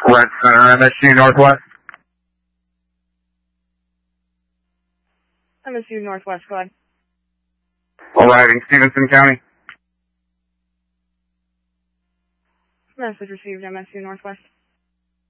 Red Center, MSU Northwest. MSU Northwest, go ahead. Arriving Stevenson County. Message received, MSU Northwest.